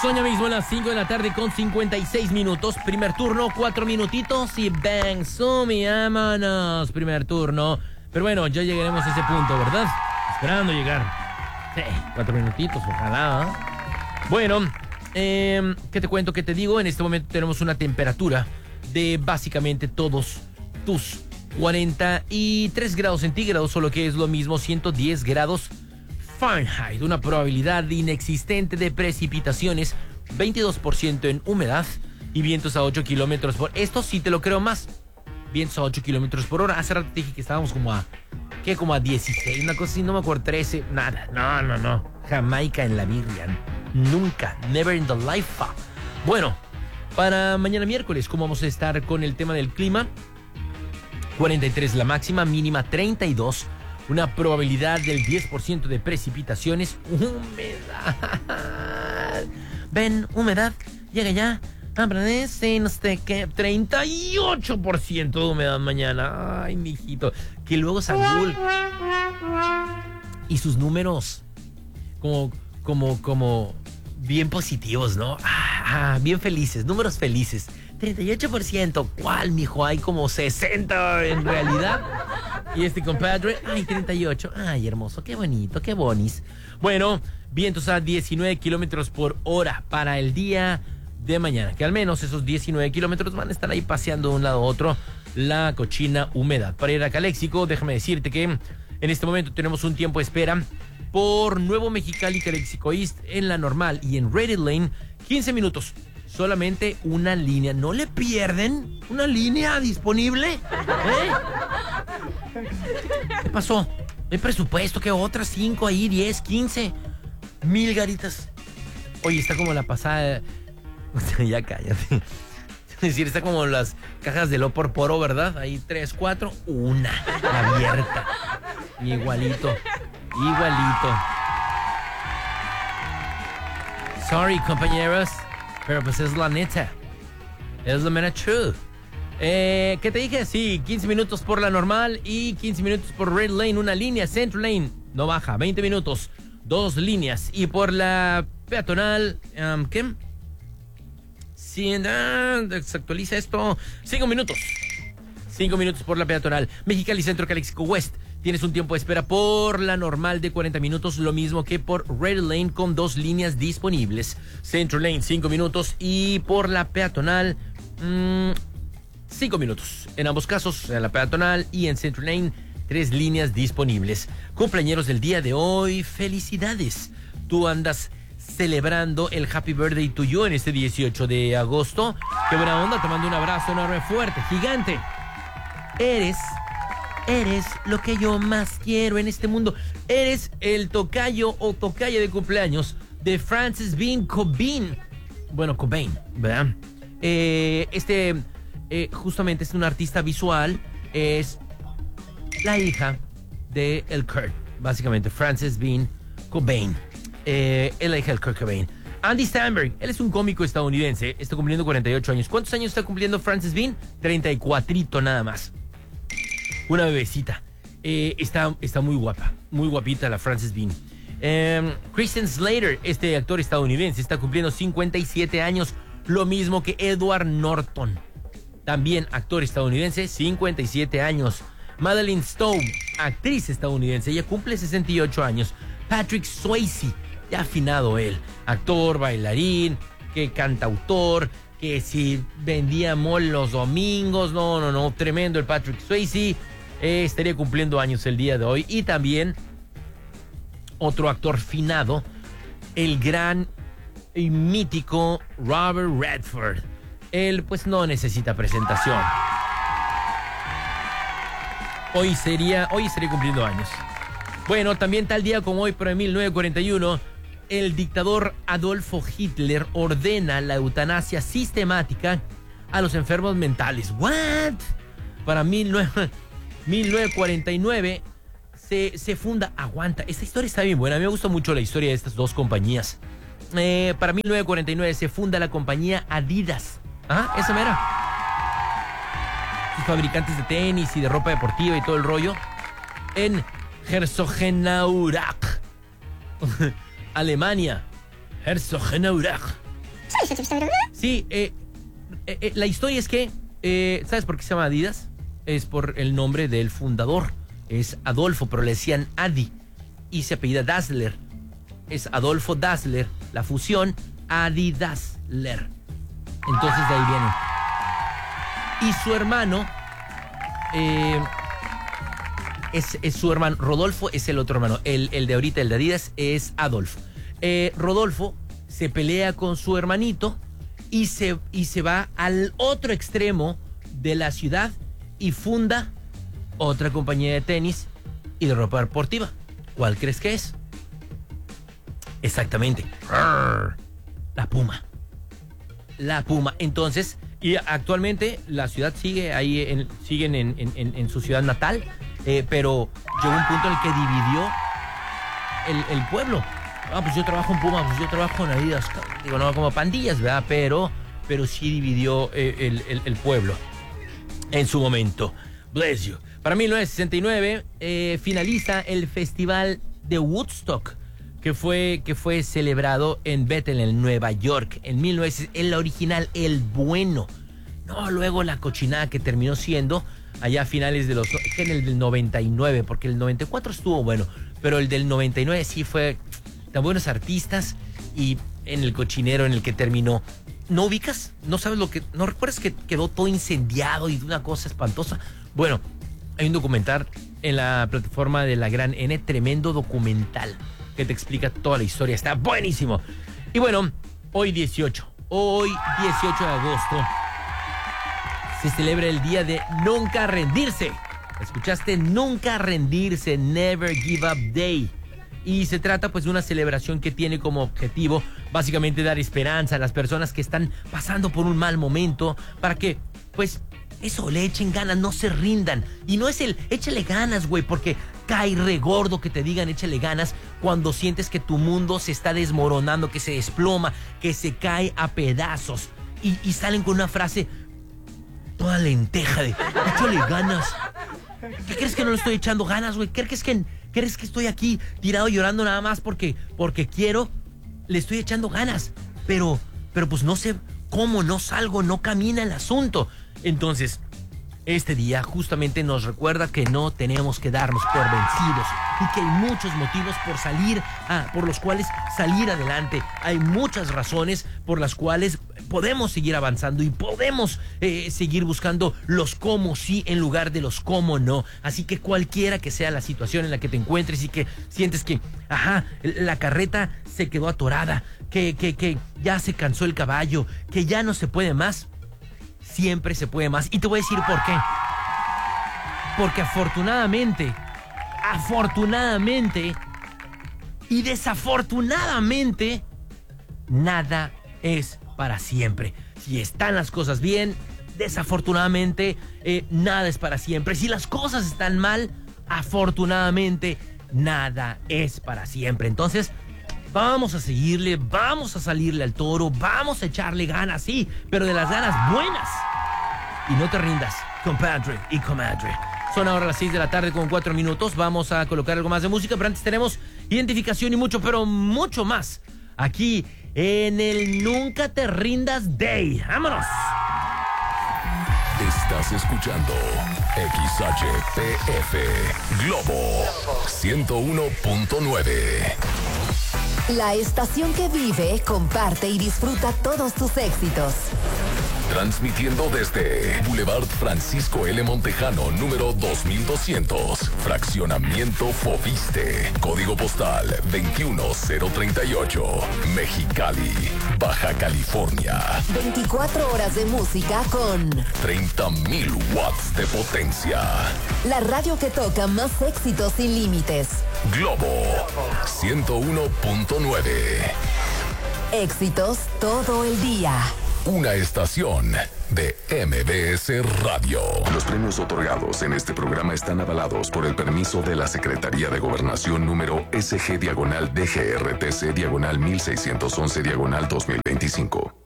Son ya mismo las 5 de la tarde con 56 minutos. Primer turno, 4 minutitos y bang, sumi, vámonos. Primer turno. Pero bueno, ya llegaremos a ese punto, ¿verdad? Esperando llegar. Sí, 4 minutitos, ojalá. Bueno, ¿qué te cuento? ¿Qué te digo? En este momento tenemos una temperatura de básicamente todos tus 43 grados centígrados, solo que es lo mismo, 110 grados Fahrenheit, una probabilidad inexistente de precipitaciones, 22% en humedad y vientos a 8 kilómetros por... Esto sí te lo creo más. Vientos a 8 kilómetros por hora. Hace rato te dije que estábamos como a 16, una cosa así, no me acuerdo, 13, nada, no. Jamaica en la birria, nunca, never in the life. Bueno, para mañana miércoles, ¿cómo vamos a estar con el tema del clima? 43 la máxima, mínima 32. Una probabilidad del 10% de precipitaciones. Humedad. Ven, humedad. Llega ya. Amanece, no sé qué. 38% de humedad mañana. Ay, mijito. Que luego Sangul. Y sus números. Como bien positivos, ¿no? Bien felices. Números felices. 38%. ¿Cuál, mijo? Hay como 60 en realidad. Y este compadre, 38. Ay, hermoso, qué bonito, qué bonis. Bueno, vientos a 19 kilómetros por hora para el día de mañana. Que al menos esos 19 kilómetros van a estar ahí paseando de un lado a otro la cochina humedad. Para ir a Caléxico, déjame decirte que en este momento tenemos un tiempo de espera por Nuevo Mexicali, Caléxico East en la normal y en Rated Lane, 15 minutos. Solamente una línea. ¿No le pierden una línea disponible? ¿Qué pasó? ¿Hay presupuesto? ¿Qué otras? 5 ahí, 10, 15. 1000 garitas. Oye, está como la pasada. Ya cállate. Es decir, está como las cajas de lo por poro, ¿verdad? Ahí 3, 4, una abierta. Igualito. Sorry, compañeros. Pero pues es la neta. Es la mera truth. ¿Qué te dije? Sí, 15 minutos por la normal y 15 minutos por Red Lane, una línea. Central Lane no baja, 20 minutos, 2 líneas. Y por la peatonal, ¿qué? Sí, se actualiza esto. 5 minutos. 5 minutos por la peatonal. Mexicali Centro, Caléxico West. Tienes un tiempo de espera por la normal de 40 minutos, lo mismo que por Red Lane con 2 líneas disponibles. Central Lane, 5 minutos y por la peatonal, 5 minutos. En ambos casos, en la peatonal y en Central Lane, 3 líneas disponibles. Cumpleañeros del día de hoy, felicidades. Tú andas celebrando el Happy Birthday to You en este 18 de agosto. Qué buena onda, te mando un abrazo enorme, fuerte, gigante. Eres lo que yo más quiero en este mundo. Eres el tocayo o tocaya de cumpleaños de Frances Bean Cobain. Bueno, Cobain, ¿verdad? Justamente es un artista visual. Es la hija de el Kurt, básicamente, Frances Bean Cobain. Es la hija del Kurt Cobain. Andy Samberg, él es un cómico estadounidense. Está cumpliendo 48 años. ¿Cuántos años está cumpliendo Frances Bean? 34 nada más. Una bebecita. Está muy guapa. Muy guapita la Frances Bean. Christian Slater, este actor estadounidense, está cumpliendo 57 años. Lo mismo que Edward Norton. También actor estadounidense, 57 años. Madeleine Stowe, actriz estadounidense. Ella cumple 68 años. Patrick Swayze, ya afinado él. Actor, bailarín, que cantautor, que si vendía mole los domingos. No. Tremendo el Patrick Swayze. Estaría cumpliendo años el día de hoy. Y también otro actor finado, el gran y mítico Robert Redford. Él pues no necesita presentación. Hoy estaría cumpliendo años. Bueno, también tal día como hoy, pero en 1941, el dictador Adolfo Hitler ordena la eutanasia sistemática a los enfermos mentales. ¿What? Para 1949 se funda, aguanta, esta historia está bien buena, a mí me gusta mucho la historia de estas dos compañías. Para 1949 se funda la compañía Adidas. Esa mera. Sus fabricantes de tenis y de ropa deportiva y todo el rollo. En Herzogenaurach, Alemania. Herzogenaurach. Sí, la historia es que, ¿sabes por qué se llama Adidas? Es por el nombre del fundador. Es Adolfo, pero le decían Adi. Y se apellida Dassler. Es Adolfo Dassler, la fusión Adidasler. Entonces de ahí viene. Y su hermano, es su hermano, Rodolfo es el otro hermano. El de ahorita, el de Adidas, es Adolfo. Rodolfo se pelea con su hermanito y se va al otro extremo de la ciudad y funda otra compañía de tenis y de ropa deportiva. ¿Cuál crees que es? Exactamente. La Puma. La Puma. Entonces, y actualmente la ciudad sigue ahí, siguen en su ciudad natal, pero llegó un punto en el que dividió el pueblo. Pues yo trabajo en Puma, pues yo trabajo en Adidas. Digo, no como pandillas, ¿verdad? Pero sí dividió el pueblo en su momento. Bless you. Para 1969 finaliza el Festival de Woodstock, que fue celebrado en Bethel, en Nueva York, en 1960, el original, el bueno. No, luego la cochinada que terminó siendo allá a finales de en el del 99, porque el 94 estuvo bueno, pero el del 99 sí fue tan buenos artistas y en el cochinero en el que terminó. ¿No ubicas? ¿No sabes lo que...? ¿No recuerdas que quedó todo incendiado y una cosa espantosa? Bueno, hay un documental en la plataforma de La Gran N, tremendo documental que te explica toda la historia. Está buenísimo. Y bueno, hoy 18 de agosto se celebra el día de Nunca Rendirse. ¿Escuchaste? Nunca Rendirse, Never Give Up Day. Y se trata pues de una celebración que tiene como objetivo básicamente dar esperanza a las personas que están pasando por un mal momento para que pues eso, le echen ganas, no se rindan. Y no es el échale ganas, güey, porque cae re gordo que te digan échale ganas cuando sientes que tu mundo se está desmoronando, que se desploma, que se cae a pedazos. Y salen con una frase toda lenteja de échale ganas. ¿Qué crees que no le estoy echando ganas, güey? ¿Crees que estoy aquí tirado llorando nada más porque quiero? Le estoy echando ganas, pero pues no sé cómo, no salgo, no camina el asunto. Entonces, este día justamente nos recuerda que no tenemos que darnos por vencidos y que hay muchos motivos por los cuales salir adelante. Hay muchas razones por las cuales podemos seguir avanzando y podemos seguir buscando los cómo sí en lugar de los cómo no. Así que cualquiera que sea la situación en la que te encuentres y que sientes que, la carreta se quedó atorada, que ya se cansó el caballo, que ya no se puede más, siempre se puede más. Y te voy a decir por qué. Porque afortunadamente y desafortunadamente, nada es para siempre. Si están las cosas bien, desafortunadamente, nada es para siempre. Si las cosas están mal, afortunadamente, nada es para siempre. Entonces, vamos a seguirle, vamos a salirle al toro, vamos a echarle ganas, sí, pero de las ganas buenas. Y no te rindas, compadre y comadre. Son ahora las 6 de la tarde con 4 minutos. Vamos a colocar algo más de música, pero antes tenemos identificación y mucho, pero mucho más aquí en el Nunca Te Rindas Day. ¡Vámonos! Estás escuchando XHPF Globo 101.9. La estación que vive, comparte y disfruta todos tus éxitos. Transmitiendo desde Boulevard Francisco L. Montejano, número 2200. Fraccionamiento Foviste. Código postal 21038. Mexicali, Baja California. 24 horas de música con 30,000 watts de potencia. La radio que toca más éxitos sin límites. Globo 101.9. Éxitos todo el día. Una estación de MBS Radio. Los premios otorgados en este programa están avalados por el permiso de la Secretaría de Gobernación número SG-DGRTC-1611-2025.